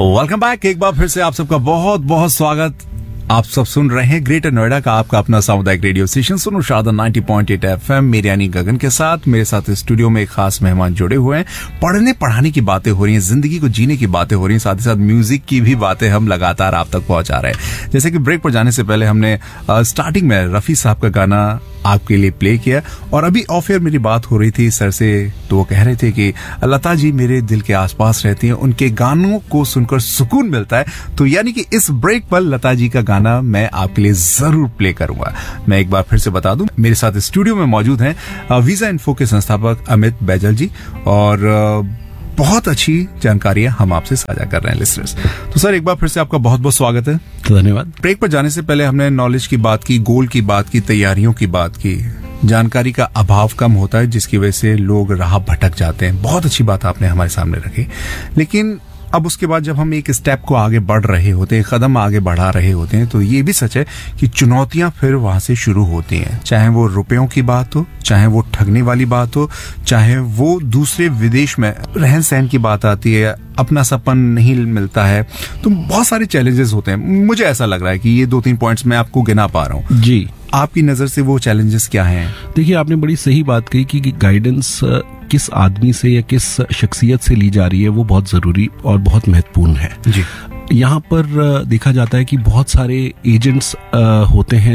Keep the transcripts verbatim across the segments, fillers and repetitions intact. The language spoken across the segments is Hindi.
Welcome back. एक बार फिर से आप सबका बहुत बहुत स्वागत। आप सब सुन रहे हैं ग्रेटर नोएडा का आपका अपना सामुदायिक रेडियो स्टेशन सुनो शादा नब्बे पॉइंट आठ एफएम। मेरे यानी गगन के साथ मेरे साथ स्टूडियो में एक खास मेहमान जुड़े हुए हैं। पढ़ने पढ़ाने की बातें हो रही हैं, जिंदगी को जीने की बातें हो रही हैं, साथ ही साथ म्यूजिक की भी बातें हम लगातार आप तक पहुंचा रहे हैं। जैसे कि ब्रेक पर जाने से पहले हमने स्टार्टिंग में रफी साहब का गाना आपके लिए प्ले किया और अभी ऑफ एयर मेरी बात हो रही थी सर से, तो वो कह रहे थे कि लता जी मेरे दिल के आसपास रहती हैं, उनके गानों को सुनकर सुकून मिलता है। तो यानी कि इस ब्रेक पर लता जी का गाना मैं आपके लिए जरूर प्ले करूंगा। मैं एक बार फिर से बता दूं, मेरे साथ स्टूडियो में मौजूद हैं वीजा इन्फो के संस्थापक अमित बैजल जी और बहुत अच्छी जानकारियां हम आपसे साझा कर रहे हैं लिसनर्स। तो सर एक बार फिर से आपका बहुत बहुत स्वागत है। धन्यवाद। ब्रेक पर जाने से पहले हमने नॉलेज की बात की, गोल की बात की, तैयारियों की बात की। जानकारी का अभाव कम होता है जिसकी वजह से लोग राह भटक जाते हैं। बहुत अच्छी बात आपने हमारे सामने रखी। लेकिन अब उसके बाद जब हम एक स्टेप को आगे बढ़ रहे होते हैं, कदम आगे बढ़ा रहे होते हैं, तो ये भी सच है कि चुनौतियां फिर वहां से शुरू होती हैं। चाहे वो रुपयों की बात हो, चाहे वो ठगने वाली बात हो, चाहे वो दूसरे विदेश में रहन सहन की बात आती है, अपना सपन नहीं मिलता है, तो बहुत सारे चैलेंजेस होते हैं। मुझे ऐसा लग रहा है कि ये दो तीन पॉइंट्स मैं आपको गिना पा रहा हूँ जी। आपकी नजर से वो चैलेंजेस क्या हैं? देखिए, आपने बड़ी सही बात कही कि गाइडेंस किस आदमी से या किस शख्सियत से ली जा रही है वो बहुत जरूरी और बहुत महत्वपूर्ण है जी। यहाँ पर देखा जाता है कि बहुत सारे एजेंट्स होते हैं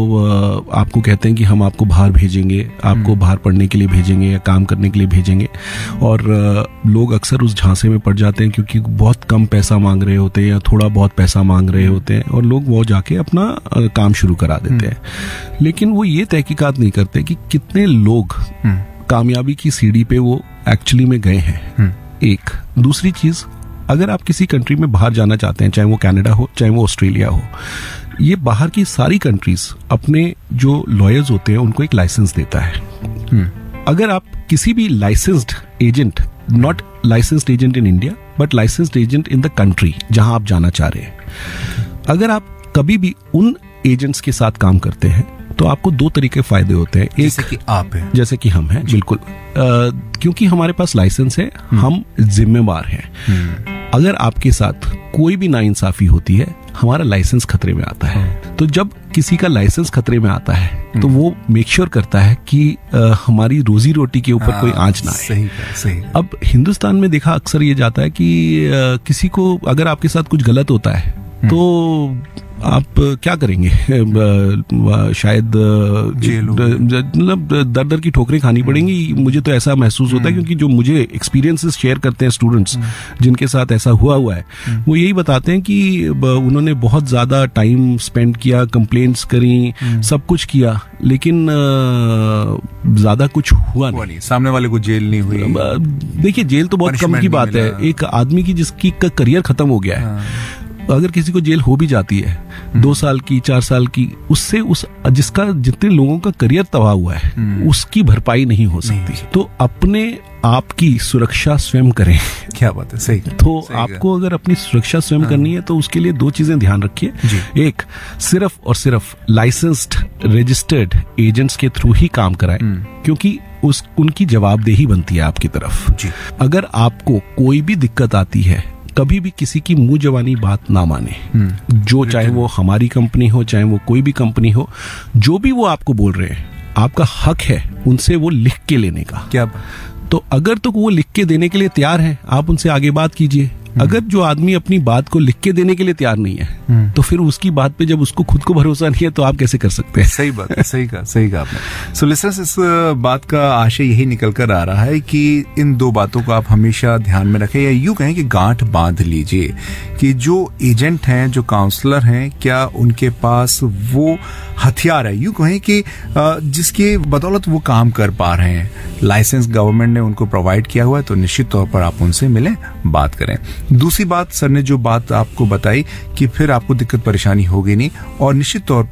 जो आपको कहते हैं कि हम आपको बाहर भेजेंगे, आपको बाहर पढ़ने के लिए भेजेंगे या काम करने के लिए भेजेंगे, और लोग अक्सर उस झांसे में पड़ जाते हैं क्योंकि बहुत कम पैसा मांग रहे होते हैं या थोड़ा बहुत पैसा मांग रहे होते हैं और लोग वो जाके अपना काम शुरू करा देते हैं। लेकिन वो ये तहकीकात नहीं करते कि कितने लोग कामयाबी की सीढ़ी पे वो एक्चुअली में गए हैं। एक दूसरी चीज, अगर आप किसी कंट्री में बाहर जाना चाहते हैं, चाहे वो कनाडा हो चाहे वो ऑस्ट्रेलिया हो, ये बाहर की सारी कंट्रीज अपने जो लॉयर्स होते हैं उनको एक लाइसेंस देता है। अगर आप किसी भी licensed agent, not licensed agent in India but licensed agent in the country जहां आप जाना चाह रहे हैं, अगर आप कभी भी उन एजेंट्स के साथ काम करते हैं तो आपको दो तरीके फायदे होते हैं। एक, जैसे कि आप हैं, जैसे कि हम हैं, बिल्कुल, आ, क्योंकि हमारे पास लाइसेंस है, हम जिम्मेवार हैं। अगर आपके साथ कोई भी नाइंसाफी होती है, हमारा लाइसेंस खतरे में आता है। तो जब किसी का लाइसेंस खतरे में आता है तो वो मेक श्योर करता है कि आ, हमारी रोजी रोटी के ऊपर कोई आंच ना आए। सही सही। अब हिंदुस्तान में देखा अक्सर ये जाता है कि आ, किसी को अगर आपके साथ कुछ गलत होता है तो आप क्या करेंगे, शायद मतलब दर दर की ठोकरें खानी पड़ेंगी। मुझे तो ऐसा महसूस होता है क्योंकि जो मुझे एक्सपीरियंसेस शेयर करते हैं स्टूडेंट्स जिनके साथ ऐसा हुआ हुआ है, वो यही बताते हैं कि उन्होंने बहुत ज्यादा टाइम स्पेंड किया, कंप्लेंट्स करी, सब कुछ किया, लेकिन ज्यादा कुछ हुआ नहीं, नहीं। सामने वाले को जेल नहीं हुई। देखिए, जेल तो बहुत कम की बात है। एक आदमी की जिसकी का करियर खत्म हो गया है, अगर किसी को जेल हो भी जाती है दो साल की, चार साल की, उससे उस जिसका जितने लोगों का करियर तबाह हुआ है उसकी भरपाई नहीं हो सकती। नहीं। तो अपने आप की सुरक्षा स्वयं करें। क्या बात है, सही। तो सही आपको अगर अपनी सुरक्षा स्वयं करनी है तो उसके लिए दो चीजें ध्यान रखिए। एक, सिर्फ और सिर्फ लाइसेंस्ड रजिस्टर्ड एजेंट्स के थ्रू ही काम कराएं, क्योंकि उस उनकी जवाबदेही बनती है आपकी तरफ जी। अगर आपको कोई भी दिक्कत आती है, कभी भी किसी की मुंह जवानी बात ना माने। जो चाहे वो हमारी कंपनी हो चाहे वो कोई भी कंपनी हो, जो भी वो आपको बोल रहे हैं, आपका हक है उनसे वो लिख के लेने का। क्या? तो अगर तो वो लिख के देने के लिए तैयार है, आप उनसे आगे बात कीजिए। अगर जो आदमी अपनी बात को लिख के देने के लिए तैयार नहीं है तो फिर उसकी बात पे जब उसको खुद को भरोसा नहीं है तो आप कैसे कर सकते हैं? सही बात है, सही कहा, सही कहा आपने। सो लिसनर्स, इस बात का आशय यही निकल कर आ रहा है कि इन दो बातों को आप हमेशा ध्यान में रखें, या यूं कहें कि गांठ बांध लीजिए कि जो एजेंट हैं, जो काउंसलर हैं, क्या उनके पास वो हथियार है, यूं कहें कि जिसके बदौलत वो काम कर पा रहे हैं। लाइसेंस गवर्नमेंट ने उनको प्रोवाइड किया हुआ है, तो निश्चित तौर पर आप उनसे मिलें, बात करें। दूसरी बात, सर ने जो बात आपको बताई कि फिर आपको दिक्कत परेशानी होगी नहीं, और निश्चित तौर पर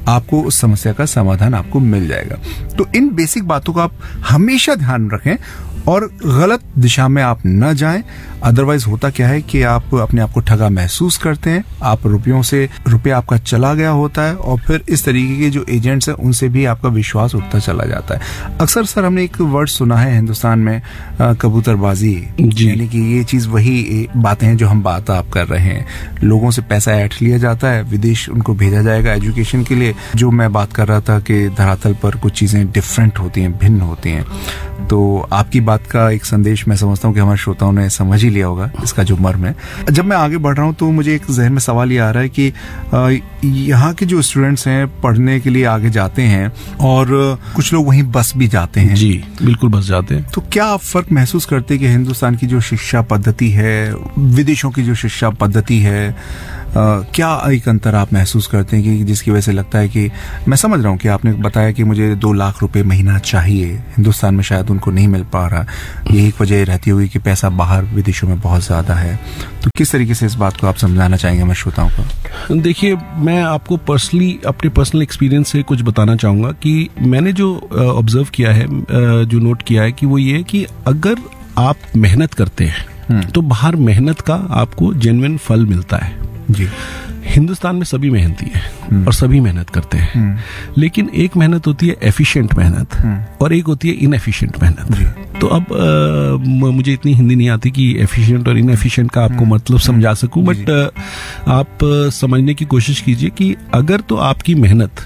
आपको उस समस्या का समाधान आपको मिल जाएगा। तो इन बेसिक बातों का आप हमेशा ध्यान रखें और गलत दिशा में आप न जाएं। अदरवाइज होता क्या है कि आप अपने आप को ठगा महसूस करते हैं, आप रुपयों से रुपया आपका चला गया होता है और फिर इस तरीके के जो एजेंट्स हैं उनसे भी आपका विश्वास उठता चला जाता है। अक्सर सर हमने एक वर्ड सुना है हिंदुस्तान में, कबूतरबाजी, यानी कि ये चीज वही बातें हैं जो हम बात आप कर रहे हैं। लोगों से पैसा ऐठ लिया जाता है, विदेश उनको भेजा जाएगा एजुकेशन के लिए। जो मैं बात कर रहा था कि धरातल पर कुछ चीजें डिफरेंट होती हैं, भिन्न होती हैं। तो आपकी बात का एक संदेश मैं समझता हूँ कि हमारे श्रोताओं ने समझ ही लिया होगा इसका जो मर्म है। जब मैं आगे बढ़ रहा हूँ तो मुझे एक जहन में सवाल ये आ रहा है कि यहाँ के जो स्टूडेंट्स हैं पढ़ने के लिए आगे जाते हैं और कुछ लोग वहीं बस भी जाते हैं। जी बिल्कुल बस जाते हैं। तो क्या आप फर्क महसूस करते हैं कि हिंदुस्तान की जो शिक्षा पद्धति है, विदेशों की जो शिक्षा पद्धति है, Uh, क्या एक अंतर आप महसूस करते हैं कि जिसकी वजह से लगता है कि मैं समझ रहा हूँ कि आपने बताया कि मुझे दो लाख रुपए महीना चाहिए, हिंदुस्तान में शायद उनको नहीं मिल पा रहा, यही एक वजह रहती हुई कि पैसा बाहर विदेशों में बहुत ज्यादा है। तो किस तरीके से इस बात को आप समझाना चाहेंगे हमारे श्रोताओं को? देखिए, मैं आपको पर्सनली अपने पर्सनल एक्सपीरियंस से कुछ बताना चाहूंगा कि मैंने जो ऑब्जर्व किया है, जो नोट किया है, कि वो ये है कि अगर आप मेहनत करते हैं तो बाहर मेहनत का आपको जेन्युइन फल मिलता है। जी। हिंदुस्तान में सभी मेहनती है और सभी मेहनत करते हैं, लेकिन एक मेहनत होती है एफिशिएंट मेहनत और एक होती है इनएफिशिएंट मेहनत। तो अब आ, मुझे इतनी हिंदी नहीं आती कि एफिशिएंट और इनएफिशिएंट का आपको मतलब समझा सकूं, बट आप समझने की कोशिश कीजिए कि अगर तो आपकी मेहनत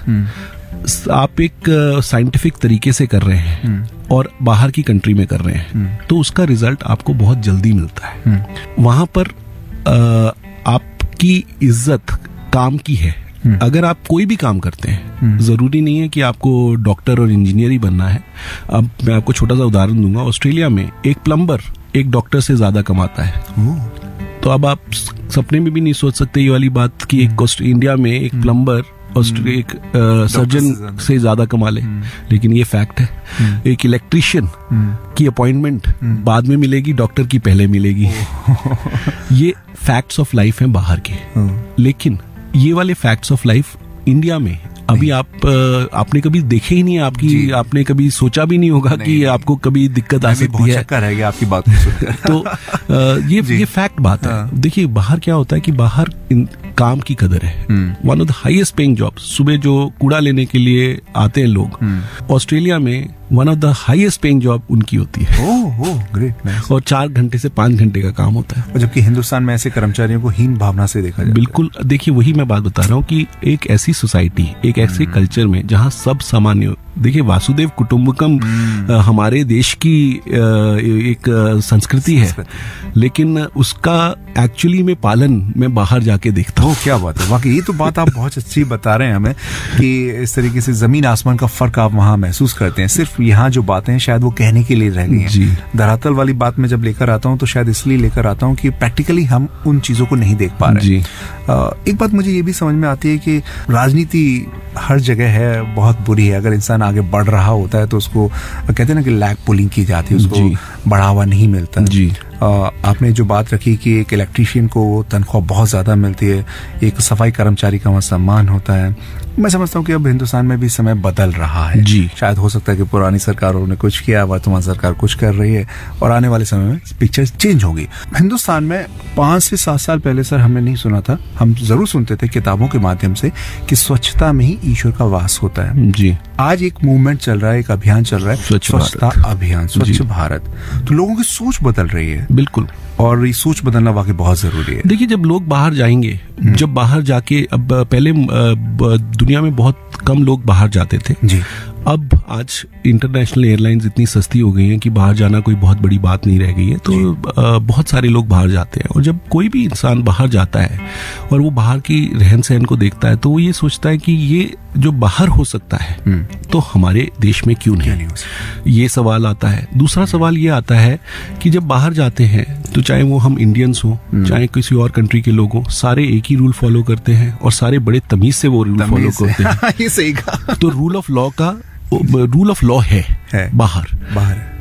आप एक साइंटिफिक तरीके से कर रहे हैं और बाहर की कंट्री में कर रहे हैं तो उसका रिजल्ट आपको बहुत जल्दी मिलता है। वहां पर आ, आपकी इज्जत काम की है। अगर आप कोई भी काम करते हैं, जरूरी नहीं है कि आपको डॉक्टर और इंजीनियर ही बनना है। अब मैं आपको छोटा सा उदाहरण दूंगा। ऑस्ट्रेलिया में एक प्लम्बर एक डॉक्टर से ज्यादा कमाता है। तो अब आप सपने में भी नहीं सोच सकते ये वाली बात कि एक इंडिया में एक प्लम्बर एक सर्जन से ज्यादा कमा ले, लेकिन ये फैक्ट है। एक इलेक्ट्रिशियन की अपॉइंटमेंट बाद में मिलेगी, डॉक्टर की पहले मिलेगी। ये फैक्ट्स ऑफ लाइफ हैं बाहर के, लेकिन ये वाले फैक्ट्स ऑफ लाइफ इंडिया में अभी आप आपने कभी देखे ही नहीं है। आपकी आपने कभी सोचा भी नहीं होगा नहीं, कि आपको कभी दिक्कत आ सकती है। चक्कर है आपकी बात सुनकर। तो ये ये फैक्ट बात है। देखिए, बाहर क्या होता है कि बाहर काम की कदर है। One of the highest paying job, सुबह जो कूड़ा लेने के लिए आते हैं लोग, ऑस्ट्रेलिया में one of the highest paying job उनकी होती है। ओह ओह ग्रेट, नाइस। और चार घंटे से पांच घंटे का काम होता है। और जबकि हिंदुस्तान में ऐसे कर्मचारियों को हीन भावना से देखा जाता है। बिल्कुल। देखिए, वही मैं बात बता रहा हूँ कि एक ऐसी सोसाइटी, एक ऐसे कल्चर में जहाँ सब सामान्य, देखिए वासुदेव कुटुंबकम हमारे देश की एक संस्कृति है, लेकिन उसका एक्चुअली में पालन मैं बाहर जाके देखता हूँ। क्या बात है, वाकई ये तो बात आप बहुत अच्छी बता रहे हैं हमें कि इस तरीके से जमीन आसमान का फर्क आप वहाँ महसूस करते हैं। सिर्फ यहाँ जो बातें हैं शायद वो कहने के लिए रह गई हैं। धरातल वाली बात में जब लेकर आता हूँ तो शायद इसलिए लेकर आता हूँ कि प्रैक्टिकली हम उन चीजों को नहीं देख पा रहे हैं। एक बात मुझे ये भी समझ में आती है कि राजनीति हर जगह है, बहुत बुरी है। अगर इंसान आगे बढ़ रहा होता है तो उसको कहते हैं ना कि लैग पुलिंग की जाती है, उसको बढ़ावा नहीं मिलता। जी। आ, आपने जो बात रखी कि एक इलेक्ट्रीशियन को तनख्वाह बहुत ज्यादा मिलती है, एक सफाई कर्मचारी का वहाँ सम्मान होता है। मैं समझता हूँ कि अब हिंदुस्तान में भी समय बदल रहा है। जी। शायद हो सकता है कि पुरानी सरकारों ने कुछ किया, वर्तमान सरकार कुछ कर रही है और आने वाले समय में पिक्चर चेंज होगी। हिंदुस्तान में पांच से सात साल पहले सर हमने नहीं सुना था, हम जरूर सुनते थे किताबों के माध्यम से कि स्वच्छता में ही ईश्वर का वास होता है। जी। आज एक मूवमेंट चल रहा है, एक अभियान चल रहा है, स्वच्छता अभियान, स्वच्छ भारत। तो लोगों की सोच बदल रही है। बिल्कुल। और ये सोच बदलना वाकई बहुत जरूरी है। देखिए, जब लोग बाहर जाएंगे, जब बाहर जाके, अब पहले दुनिया में बहुत कम लोग बाहर जाते थे। जी। अब आज इंटरनेशनल एयरलाइंस इतनी सस्ती हो गई हैं कि बाहर जाना कोई बहुत बड़ी बात नहीं रह गई है। तो बहुत सारे लोग बाहर जाते हैं, और जब कोई भी इंसान बाहर जाता है और वो बाहर की रहन सहन को देखता है तो वो ये सोचता है कि ये जो बाहर हो सकता है तो हमारे देश में क्यों नहीं, नहीं ये सवाल आता है। दूसरा सवाल ये आता है कि जब बाहर जाते हैं तो चाहे वो हम इंडियंस हो, चाहे किसी और कंट्री के लोग हो, सारे एक ही रूल फॉलो करते हैं और सारे बड़े तमीज से वो रूल फॉलो करते हैं। ये सही कहा। तो रूल ऑफ लॉ का रूल ऑफ लॉ है, है बाहर बाहर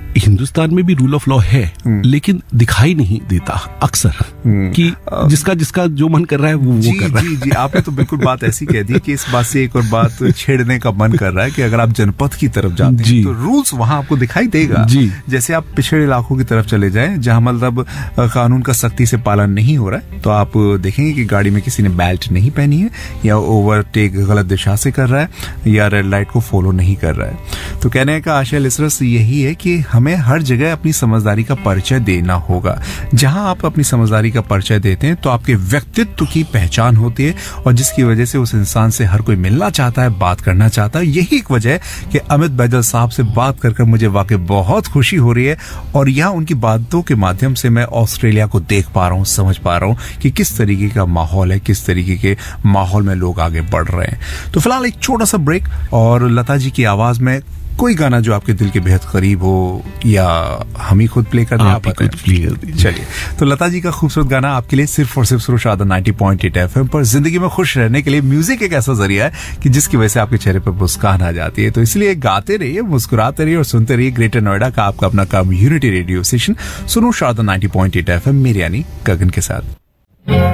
हिंदुस्तान में भी रूल ऑफ लॉ है, लेकिन दिखाई नहीं देता अक्सर कि जिसका जिसका जो मन कर रहा है वो जी, वो कर रहा है। जी जी आपने तो बिल्कुल बात ऐसी कह दी कि इस बात से एक और बात छेड़ने का मन कर रहा है कि अगर आप जनपद की तरफ जाते हैं तो रूल्स वहां आपको दिखाई देगा। जी। जैसे आप पिछड़े इलाकों की तरफ चले जाएं जहां मतलब कानून का सख्ती से पालन नहीं हो रहा है, तो आप देखेंगे कि गाड़ी में किसी ने बेल्ट नहीं पहनी है, या ओवरटेक गलत दिशा से कर रहा है, या रेड लाइट को फॉलो नहीं कर रहा है। तो कहने का आशय लिसनर्स यही है कि हमें हर जगह अपनी समझदारी का परिचय देना होगा। जहां आप अपनी समझदारी का परिचय देते हैं तो आपके व्यक्तित्व की पहचान होती है, और जिसकी वजह से उस इंसान से हर कोई मिलना चाहता है, बात करना चाहता है। यही एक वजह है कि अमित बैजल साहब से बात कर कर मुझे वाकई बहुत खुशी हो रही है, और यहाँ उनकी बातों के माध्यम से मैं ऑस्ट्रेलिया को देख पा रहा हूँ, समझ पा रहा हूँ कि किस तरीके का माहौल है, किस तरीके के माहौल में लोग आगे बढ़ रहे हैं। तो फिलहाल एक छोटा सा ब्रेक, और लता जी की आवाज में कोई गाना जो आपके दिल के बेहद करीब हो, या हम ही खुद प्ले कर दें? आप खुद प्ले कर दीजिए। चलिए, तो लता जी का खूबसूरत गाना आपके लिए सिर्फ और सिर्फ सुरशादा नाइंटी पॉइंट एट एफएम पर। जिंदगी में खुश रहने के लिए म्यूजिक एक ऐसा जरिया है कि जिसकी वजह से आपके चेहरे पर मुस्कान आ जाती है। तो इसलिए गाते रहिए, मुस्कुराते रहिए और सुनते रहिए ग्रेटर नोएडा का आपका अपना कम्युनिटी रेडियो स्टेशन सुनो Sharda ninety point eight FM, मेरे यानी गगन के साथ।